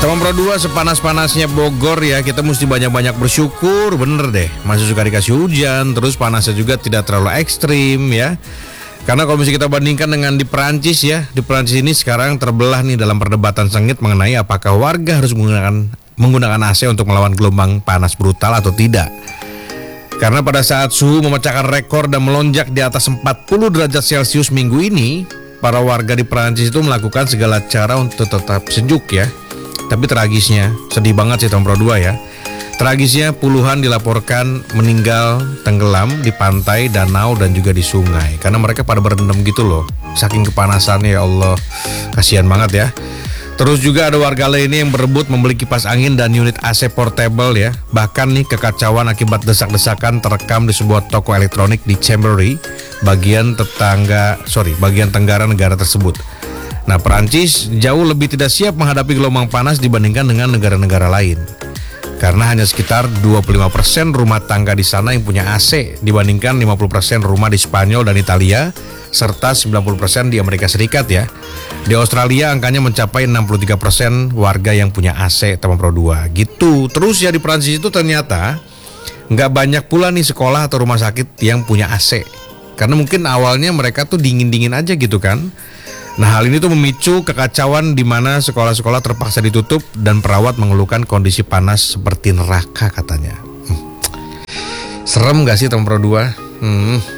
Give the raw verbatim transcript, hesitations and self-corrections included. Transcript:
Teman Pro dua, sepanas-panasnya Bogor ya, kita mesti banyak-banyak bersyukur, bener deh. Masih suka dikasih hujan, terus panasnya juga tidak terlalu ekstrim ya. Karena kalau misalnya kita bandingkan dengan di Perancis ya, di Perancis ini sekarang terbelah nih dalam perdebatan sengit mengenai apakah warga harus menggunakan menggunakan A C untuk melawan gelombang panas brutal atau tidak. Karena pada saat suhu memecahkan rekor dan melonjak di atas empat puluh derajat Celcius minggu ini, para warga di Perancis itu melakukan segala cara untuk tetap sejuk ya. Tapi tragisnya, sedih banget sih Tom Pro dua ya. Tragisnya puluhan dilaporkan meninggal tenggelam di pantai, danau dan juga di sungai. Karena mereka pada berendam gitu loh. Saking kepanasannya, ya Allah. Kasihan banget ya. Terus juga ada warga lainnya yang berebut membeli kipas angin dan unit A C portable ya. Bahkan nih kekacauan akibat desak-desakan terekam di sebuah toko elektronik di Chambéry, bagian tetangga, sorry, bagian tenggara negara tersebut. Nah, Perancis jauh lebih tidak siap menghadapi gelombang panas dibandingkan dengan negara-negara lain. Karena hanya sekitar dua puluh lima persen rumah tangga di sana yang punya A C dibandingkan lima puluh persen rumah di Spanyol dan Italia, serta sembilan puluh persen di Amerika Serikat ya. Di Australia angkanya mencapai enam puluh tiga persen warga yang punya A C, teman Pro dua. Gitu. Terus ya di Perancis itu ternyata nggak banyak pula nih sekolah atau rumah sakit yang punya A C. Karena mungkin awalnya mereka tuh dingin-dingin aja gitu kan. Nah, hal ini tuh memicu kekacauan di mana sekolah-sekolah terpaksa ditutup dan perawat mengeluhkan kondisi panas seperti neraka katanya. Hmm. Serem gak sih teman Pro dua? Hmm.